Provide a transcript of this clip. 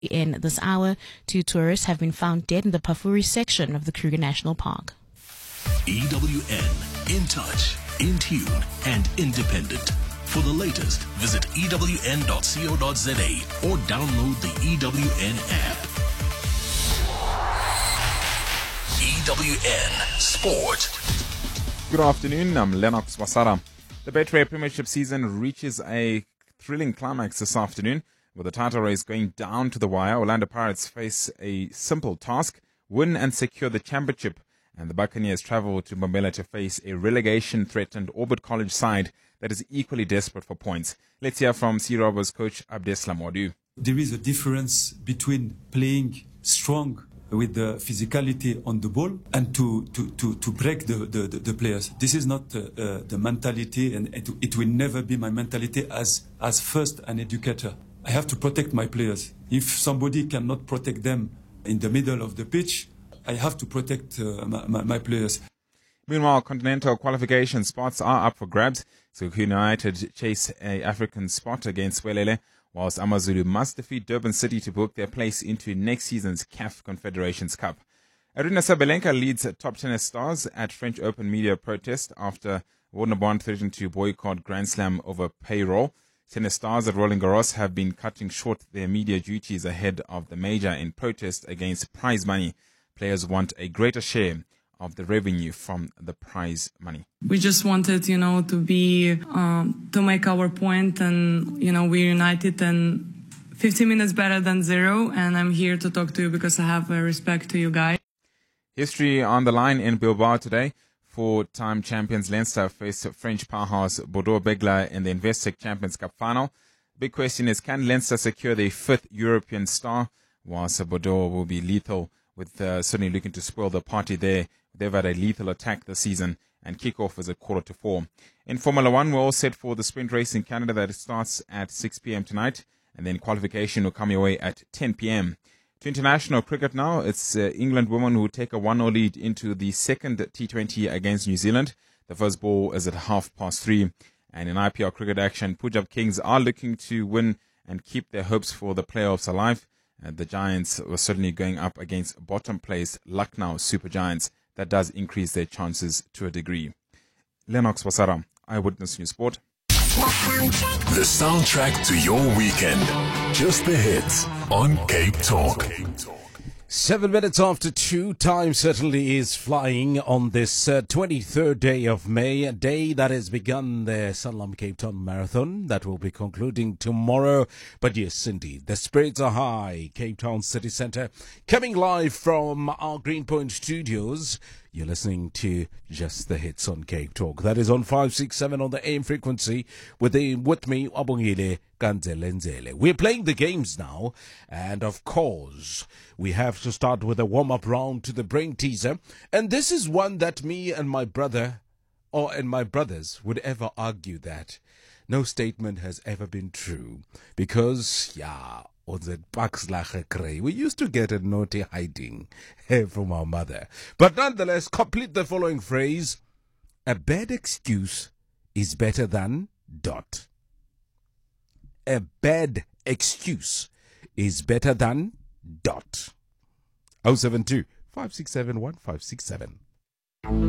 In this hour, 2 tourists have been found dead in the Pafuri section of the Kruger National Park. EWN, in touch, in tune, and independent. For the latest, visit ewn.co.za or download the EWN app. EWN Sport. Good afternoon, I'm Lennox Wasara. The Betway Premiership season reaches a thrilling climax this afternoon. With the title race going down to the wire, Orlando Pirates face a simple task: win and secure the championship. And the Buccaneers travel to Mbombela to face a relegation-threatened Orbit College side that is equally desperate for points. Let's hear from Sea Robbers coach Abdeslam Modu. There is a difference between playing strong with the physicality on the ball and to break the players. This is not the mentality, and it will never be my mentality as first an educator. I have to protect my players. If somebody cannot protect them in the middle of the pitch, I have to protect my players. Meanwhile, continental qualification spots are up for grabs. Soweto United chase a African spot against Welele, whilst Amazulu must defeat Durban City to book their place into next season's CAF Confederations Cup. Arina Sabalenka leads top tennis stars at French Open media protest after Warner-Bond threatened to boycott Grand Slam over payroll. Tennis stars at Roland Garros have been cutting short their media duties ahead of the major in protest against prize money. Players want a greater share of the revenue from the prize money. We just wanted, to make our point, and, we're united and 15 minutes better than zero. And I'm here to talk to you because I have respect to you guys. History on the line in Bilbao today. Four-time champions Leinster face French powerhouse Bordeaux-Bègles in the Investec Champions Cup final. Big question is, can Leinster secure their fifth European star? Whilst Bordeaux will be lethal, with certainly looking to spoil the party there. They've had a lethal attack this season, and kickoff is at 3:45. In Formula 1, we're all set for the sprint race in Canada that starts at 6 p.m. tonight, and then qualification will come your way at 10 p.m. To international cricket now, it's England women who take a 1-0 lead into the second T20 against New Zealand. The first ball is at 3:30. And in IPL cricket action, Punjab Kings are looking to win and keep their hopes for the playoffs alive. The Giants were certainly going up against bottom-placed Lucknow Super Giants. That does increase their chances to a degree. Lennox Wasara, Eyewitness News Sport. The soundtrack to your weekend. Just the hits on Cape Talk. 7 minutes after 2, time certainly is flying on this 23rd day of May, a day that has begun the Sanlam Cape Town Marathon that will be concluding tomorrow. But yes, indeed, the spirits are high. Cape Town City Centre, coming live from our Greenpoint studios. You're listening to Just the Hits on Cape Talk. That is on 567 on the AM frequency with me, Abongile Kanzelenzele. We're playing the games now, and of course, we have to start with a warm-up round to the brain teaser. And this is one that me and my brother, and my brothers, would ever argue that no statement has ever been true. Because, we used to get a naughty hiding from our mother. But nonetheless, complete the following phrase. A bad excuse is better than ... A bad excuse is better than ... 072 567 1567.